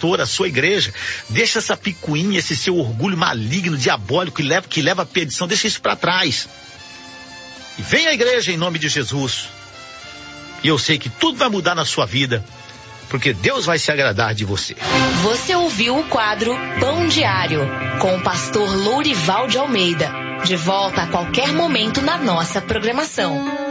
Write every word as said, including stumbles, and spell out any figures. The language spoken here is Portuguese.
pastor, a sua igreja. Deixa essa picuinha, esse seu orgulho maligno, diabólico, que leva, que leva à perdição, deixa isso para trás. E vem à igreja em nome de Jesus. E eu sei que tudo vai mudar na sua vida, porque Deus vai se agradar de você. Você ouviu o quadro Pão Diário, com o pastor Lourival de Almeida. De volta a qualquer momento na nossa programação.